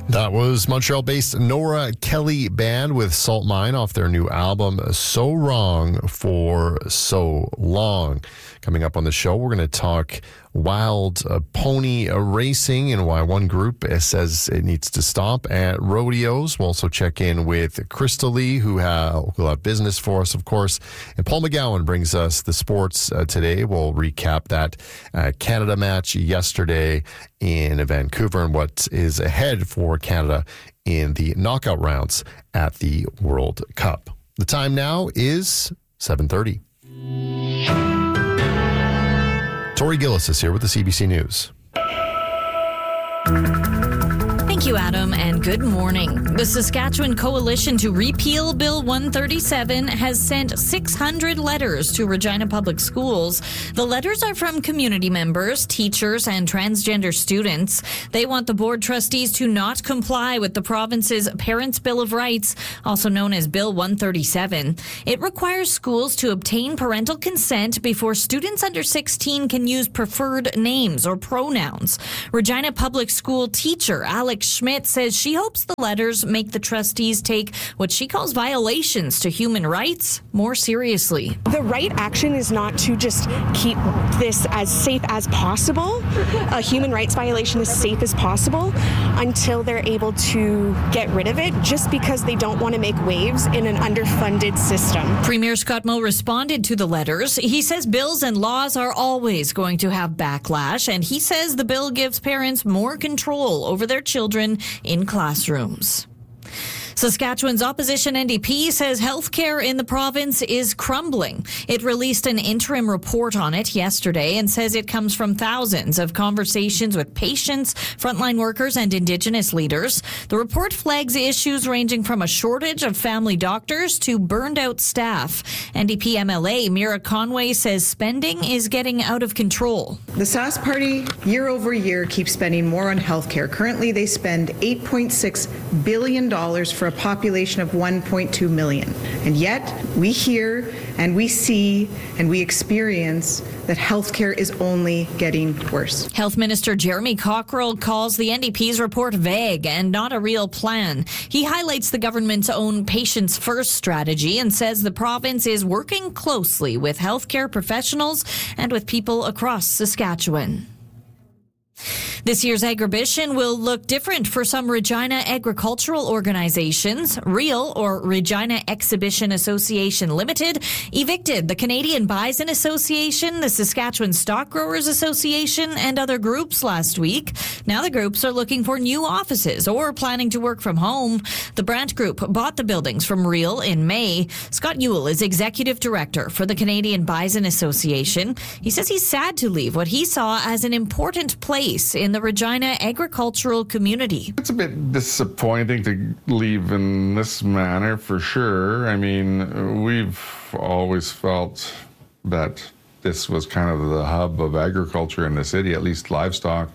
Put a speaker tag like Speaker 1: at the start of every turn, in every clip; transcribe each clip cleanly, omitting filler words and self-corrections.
Speaker 1: That was Montreal-based Nora Kelly Band with Salt Mine off their new album, So Wrong for So Long. Coming up on the show, we're going to talk wild pony racing and why one group says it needs to stop at rodeos. We'll also check in with Crystal Lee, who will have business for us, of course. And Paul McGowan brings us the sports today. We'll recap that Canada match yesterday in Vancouver and what is ahead for Canada in the knockout rounds at the World Cup. The time now is 7:30. Tori Gillis is here with the CBC News.
Speaker 2: Thank you, Adam, and good morning. The Saskatchewan Coalition to Repeal Bill 137 has sent 600 letters to Regina Public Schools. The letters are from community members, teachers, and transgender students. They want the board trustees to not comply with the province's Parents' Bill of Rights, also known as Bill 137. It requires schools to obtain parental consent before students under 16 can use preferred names or pronouns. Regina Public School teacher Alex Schmidt says she hopes the letters make the trustees take what she calls violations to human rights more seriously.
Speaker 3: The right action is not to just keep this as safe as possible, a human rights violation as safe as possible, until they're able to get rid of it, just because they don't want to make waves in an underfunded system.
Speaker 2: Premier Scott Moe responded to the letters. He says bills and laws are always going to have backlash, and he says the bill gives parents more control over their children in classrooms. Saskatchewan's opposition NDP says healthcare in the province is crumbling. It released an interim report on it yesterday and says it comes from thousands of conversations with patients, frontline workers, and Indigenous leaders. The report flags issues ranging from a shortage of family doctors to burned out staff. NDP MLA Mira Conway says spending is getting out of control.
Speaker 4: The Sask Party year over year keeps spending more on healthcare. Currently, they spend $8.6 billion for a population of 1.2 million. And yet, we hear and we see and we experience that healthcare is only getting worse.
Speaker 2: Health Minister Jeremy Cockrell calls the NDP's report vague and not a real plan. He highlights the government's own Patients First strategy and says the province is working closely with healthcare professionals and with people across Saskatchewan. This year's Agribition will look different for some Regina agricultural organizations. REAL, or Regina Exhibition Association Limited, evicted the Canadian Bison Association, the Saskatchewan Stock Growers Association, and other groups last week. Now the groups are looking for new offices or planning to work from home. The Brandt Group bought the buildings from REAL in May. Scott Ewell is executive director for the Canadian Bison Association. He says he's sad to leave what he saw as an important place in the Regina agricultural community.
Speaker 5: It's a bit disappointing to leave in this manner, for sure. I mean, we've always felt that this was kind of the hub of agriculture in the city, at least livestock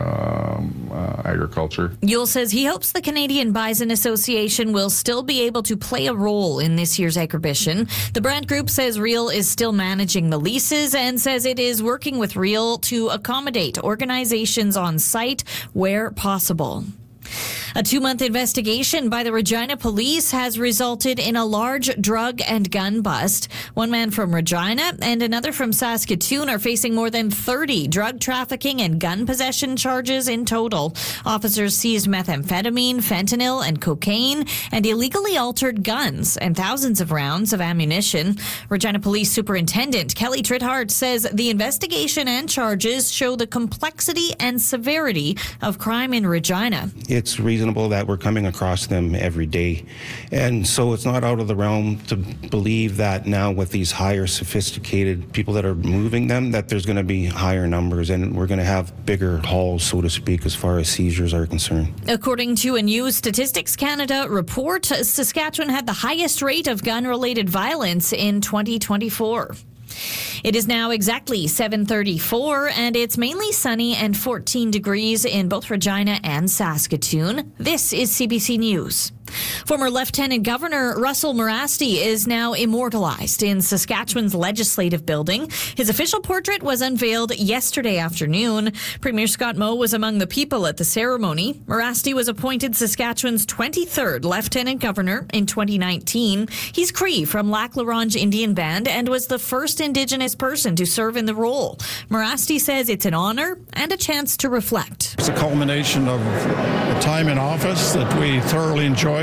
Speaker 5: agriculture.
Speaker 2: Ewell says he hopes the Canadian Bison Association will still be able to play a role in this year's Agribition. The Brandt Group says REAL is still managing the leases and says it is working with REAL to accommodate organizations on site where possible. A 2-month investigation by the Regina Police has resulted in a large drug and gun bust. One man from Regina and another from Saskatoon are facing more than 30 drug trafficking and gun possession charges in total. Officers seized methamphetamine, fentanyl, and cocaine, and illegally altered guns and thousands of rounds of ammunition. Regina Police Superintendent Kelly Trithart says the investigation and charges show the complexity and severity of crime in Regina.
Speaker 6: It's reasonable that we're coming across them every day. And so it's not out of the realm to believe that now with these higher sophisticated people that are moving them, that there's going to be higher numbers and we're going to have bigger hauls, so to speak, as far as seizures are concerned. According
Speaker 2: to a new Statistics Canada report, Saskatchewan had the highest rate of gun-related violence in 2024. It is now exactly 7:34, and it's mainly sunny and 14 degrees in both Regina and Saskatoon. This is CBC News. Former Lieutenant Governor Russell Morasti is now immortalized in Saskatchewan's Legislative Building. His official portrait was unveiled yesterday afternoon. Premier Scott Moe was among the people at the ceremony. Morasti was appointed Saskatchewan's 23rd Lieutenant Governor in 2019. He's Cree from Lac La Ronge Indian Band and was the first Indigenous person to serve in the role. Morasti says it's an honor and a chance to reflect.
Speaker 7: It's a culmination of a time in office that we thoroughly enjoyed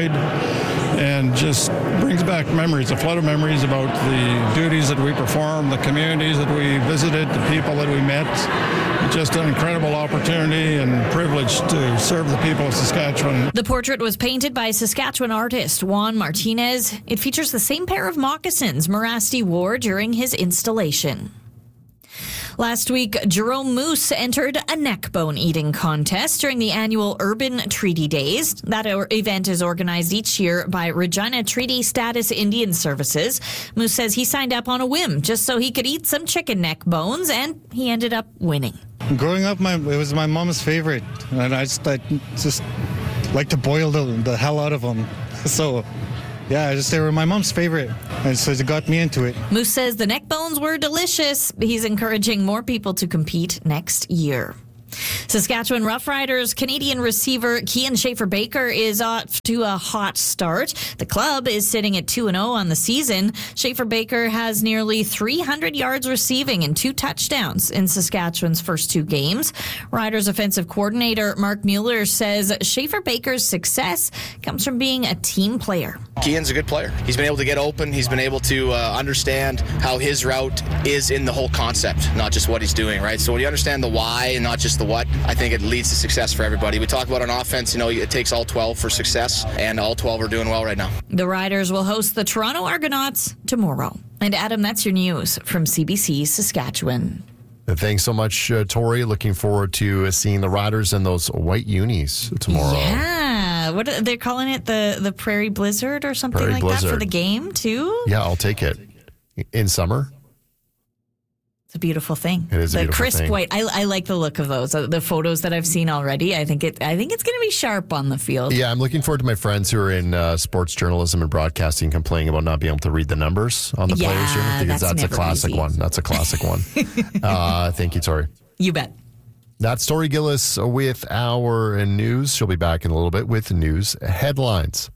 Speaker 7: and just brings back memories, a flood of memories about the duties that we performed, the communities that we visited, the people that we met. Just an incredible opportunity and privilege to serve the people of Saskatchewan.
Speaker 2: The portrait was painted by Saskatchewan artist Juan Martinez. It features the same pair of moccasins Morasti wore during his installation. Last week, Jerome Moose entered a neck bone eating contest during the annual Urban Treaty Days. That event is organized each year by Regina Treaty Status Indian Services. Moose says he signed up on a whim just so he could eat some chicken neck bones, and he ended up winning.
Speaker 8: Growing up, it was my mom's favorite, and I just like to boil the hell out of them. So, yeah, they were my mom's favorite, and so it got me into it.
Speaker 2: Moose says the neck bones were delicious. He's encouraging more people to compete next year. Saskatchewan Roughriders Canadian receiver Kian Schaefer-Baker is off to a hot start. The club is sitting at 2-0 on the season. Schaefer-Baker has nearly 300 yards receiving and 2 touchdowns in Saskatchewan's first 2 games. Riders offensive coordinator Mark Mueller says Schaefer-Baker's success comes from being a team player.
Speaker 9: Kian's a good player. He's been able to get open. He's been able to understand how his route is in the whole concept, not just what he's doing, right? So when you understand the why and not just the what, I think it leads to success for everybody. We talk about on offense, it takes all 12 for success, and all 12 are doing well right now.
Speaker 2: The Riders will host the Toronto Argonauts tomorrow. And Adam, that's your news from CBC Saskatchewan.
Speaker 1: Thanks so much, Tori. Looking forward to seeing the Riders in those white unis tomorrow.
Speaker 2: Yeah. What they're calling it, the Prairie Blizzard or something
Speaker 1: Prairie
Speaker 2: like
Speaker 1: Blizzard.
Speaker 2: that for the game, too?
Speaker 1: Yeah, I'll take it. In summer?
Speaker 2: It's a beautiful thing.
Speaker 1: It is a beautiful
Speaker 2: crisp
Speaker 1: thing.
Speaker 2: white. I like the look of those. The photos that I've seen already. I think it's going to be sharp on the field.
Speaker 1: Yeah, I'm looking forward to my friends who are in sports journalism and broadcasting complaining about not being able to read the numbers on the players' unit, because that's a classic one. That's a classic one. Thank you, Tori.
Speaker 2: You bet.
Speaker 1: That's Tori Gillis with our news. She'll be back in a little bit with news headlines.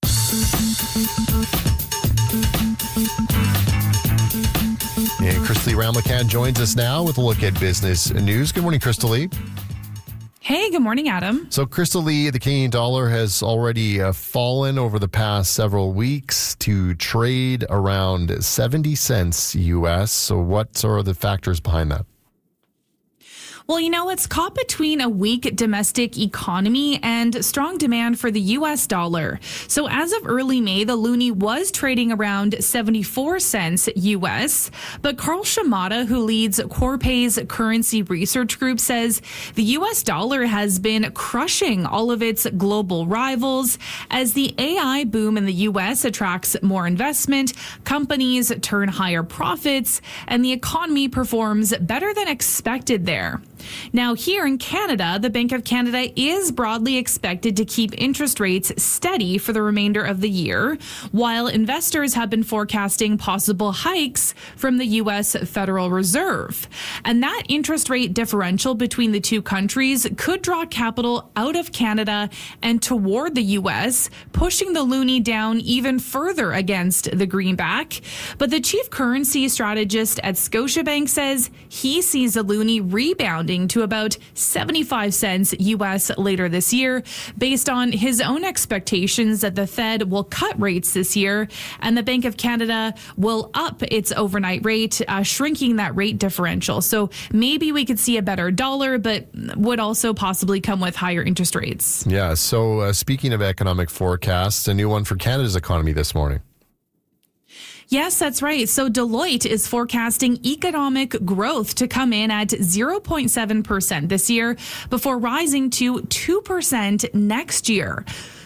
Speaker 1: And Crystal Lee Ramlakan joins us now with a look at business news. Good morning, Crystal Lee.
Speaker 10: Hey, good morning, Adam.
Speaker 1: So, Crystal Lee, the Canadian dollar has already fallen over the past several weeks to trade around 70 cents U.S. So what are the factors behind that?
Speaker 10: Well, it's caught between a weak domestic economy and strong demand for the U.S. dollar. So as of early May, the loonie was trading around 74 cents U.S. But Carl Shimada, who leads Corpay's currency research group, says the U.S. dollar has been crushing all of its global rivals as the AI boom in the U.S. attracts more investment, companies turn higher profits, and the economy performs better than expected there. Now, here in Canada, the Bank of Canada is broadly expected to keep interest rates steady for the remainder of the year, while investors have been forecasting possible hikes from the U.S. Federal Reserve. And that interest rate differential between the two countries could draw capital out of Canada and toward the U.S., pushing the loonie down even further against the greenback. But the chief currency strategist at Scotiabank says he sees the loonie rebounding to about 75 cents U.S. later this year, based on his own expectations that the Fed will cut rates this year and the Bank of Canada will up its overnight rate, shrinking that rate differential. So maybe we could see a better dollar, but would also possibly come with higher interest rates.
Speaker 1: Yeah, so speaking of economic forecasts, a new one for Canada's economy this morning.
Speaker 10: Yes, that's right. So Deloitte is forecasting economic growth to come in at 0.7% this year before rising to 2% next year.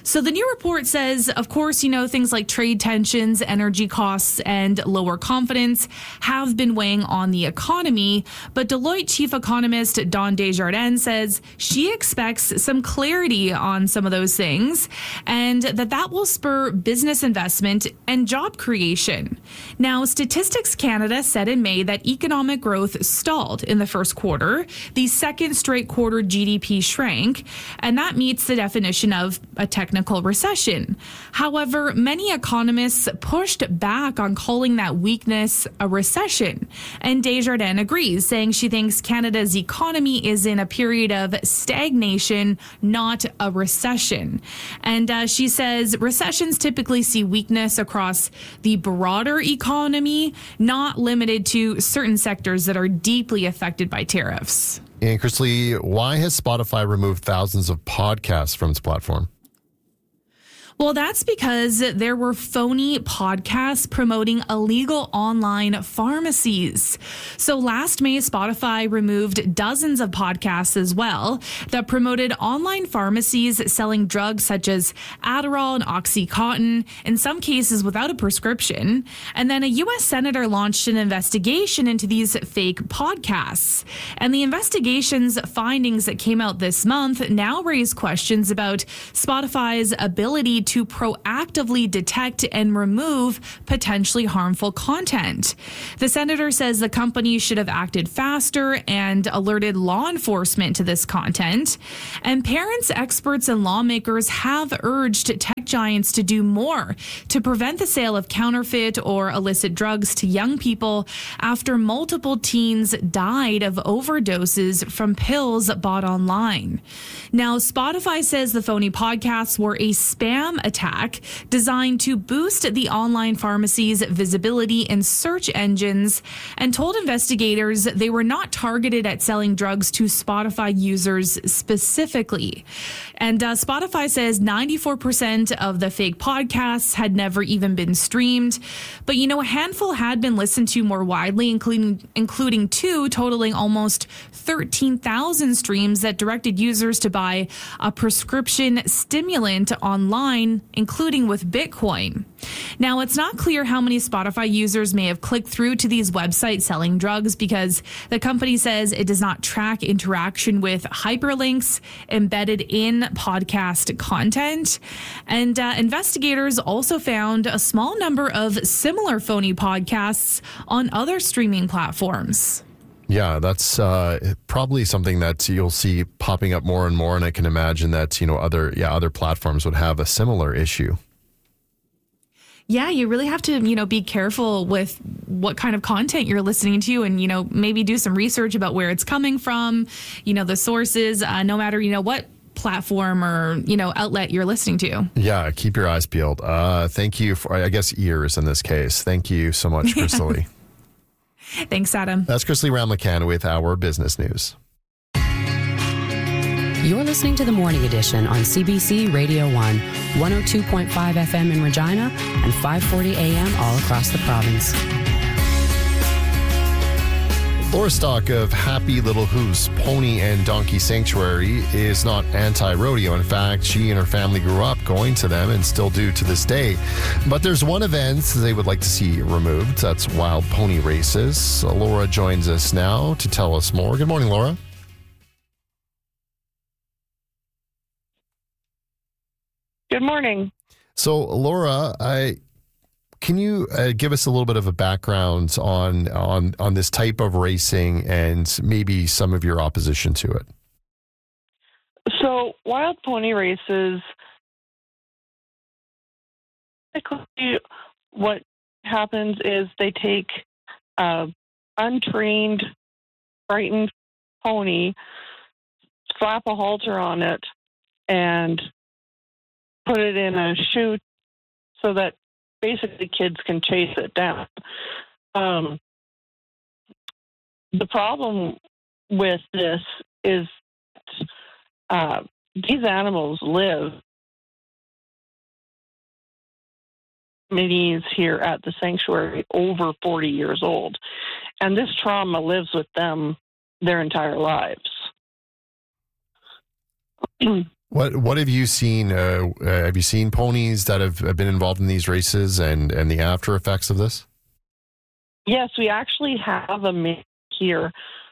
Speaker 10: So the new report says, of course, things like trade tensions, energy costs, and lower confidence have been weighing on the economy. But Deloitte chief economist Dawn Desjardins says she expects some clarity on some of those things and that will spur business investment and job creation. Now, Statistics Canada said in May that economic growth stalled in the first quarter. The second straight quarter GDP shrank, and that meets the definition of a technical recession. However, many economists pushed back on calling that weakness a recession. And Desjardins agrees, saying she thinks Canada's economy is in a period of stagnation, not a recession. And she says recessions typically see weakness across the broader economy, not limited to certain sectors that are deeply affected by tariffs.
Speaker 1: And Chrisley, why has Spotify removed thousands of podcasts from its platform?
Speaker 10: Well, that's because there were phony podcasts promoting illegal online pharmacies. So last May, Spotify removed dozens of podcasts as well that promoted online pharmacies selling drugs such as Adderall and OxyContin, in some cases without a prescription. And then a U.S. senator launched an investigation into these fake podcasts. And the investigation's findings that came out this month now raise questions about Spotify's ability to proactively detect and remove potentially harmful content. The senator says the company should have acted faster and alerted law enforcement to this content. And parents, experts, and lawmakers have urged tech giants to do more to prevent the sale of counterfeit or illicit drugs to young people after multiple teens died of overdoses from pills bought online. Now, Spotify says the phony podcasts were a spam attack designed to boost the online pharmacy's visibility in search engines, and told investigators they were not targeted at selling drugs to Spotify users specifically. And Spotify says 94% of the fake podcasts had never even been streamed. But, a handful had been listened to more widely, including two totaling almost 13,000 streams that directed users to buy a prescription stimulant online, including with Bitcoin. Now, it's not clear how many Spotify users may have clicked through to these websites selling drugs because the company says it does not track interaction with hyperlinks embedded in podcast content. And investigators also found a small number of similar phony podcasts on other streaming platforms.
Speaker 1: Yeah, that's probably something that you'll see popping up more and more, and I can imagine that other platforms would have a similar issue.
Speaker 10: Yeah, you really have to, be careful with what kind of content you're listening to and, maybe do some research about where it's coming from, the sources, no matter, what platform or, outlet you're listening to.
Speaker 1: Yeah, keep your eyes peeled. Thank you for, I guess, ears in this case. Thank you so much, Chrisley.
Speaker 10: Thanks, Adam.
Speaker 1: That's Chrisley Ramlakan with our business news.
Speaker 11: You're listening to the Morning Edition on CBC Radio 1, 102.5 FM in Regina, and 540 AM all across the province.
Speaker 1: Laura Stock of Happy Little Hoos Pony and Donkey Sanctuary is not anti-rodeo. In fact, she and her family grew up going to them and still do to this day. But there's one event they would like to see removed. That's wild pony races. Laura joins us now to tell us more. Good morning, Laura.
Speaker 12: Good morning.
Speaker 1: So, Laura, can you give us a little bit of a background on this type of racing and maybe some of your opposition to it?
Speaker 12: So, wild pony races, basically what happens is they take an untrained, frightened pony, slap a halter on it, and put it in a chute so that basically kids can chase it down. The problem with this is these animals live many here at the sanctuary over 40 years old, and this trauma lives with them their entire lives.
Speaker 1: What have you seen? Have you seen ponies that have been involved in these races and the after effects of this?
Speaker 12: Yes, we actually have a mini here.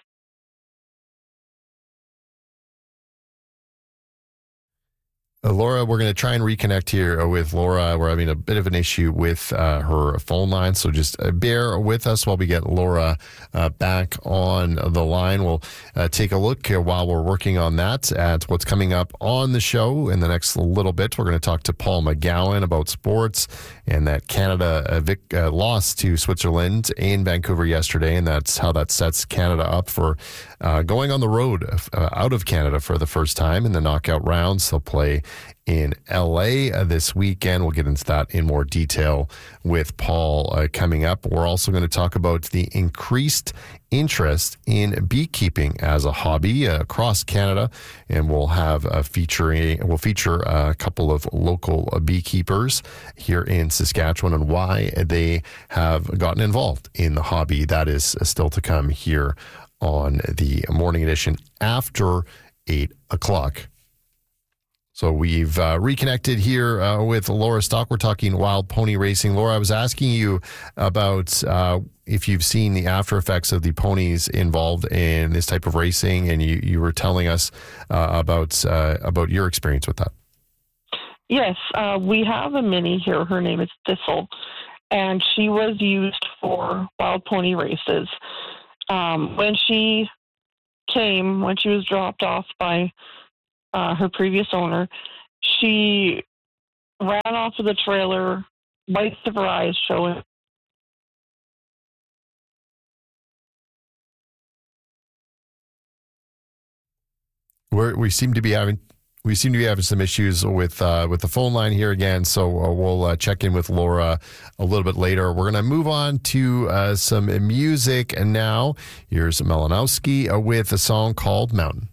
Speaker 1: Laura, we're going to try and reconnect here with Laura. We're having a bit of an issue with her phone line, so just bear with us while we get Laura back on the line. We'll take a look while we're working on that at what's coming up on the show in the next little bit. We're going to talk to Paul McGowan about sports and that Canada lost to Switzerland in Vancouver yesterday, and that's how that sets Canada up for going on the road out of Canada for the first time in the knockout rounds. They'll play in LA this weekend. We'll get into that in more detail with Paul coming up. We're also going to talk about the increased interest in beekeeping as a hobby across Canada, and we'll feature a couple of local beekeepers here in Saskatchewan and why they have gotten involved in the hobby. That is still to come here on the morning edition after 8 o'clock. So we've reconnected here with Laura Stock. We're talking wild pony racing. Laura, I was asking you about if you've seen the after effects of the ponies involved in this type of racing, and you were telling us about your experience with that.
Speaker 12: Yes, we have a mini here. Her name is Thistle, and she was used for wild pony races. When she was dropped off by her previous owner, she ran off of the trailer, whites of her eyes showing.
Speaker 1: We seem to be having some issues with the phone line here again, so we'll check in with Laura a little bit later. We're going to move on to some music, and now here's Melanowski with a song called Mountain.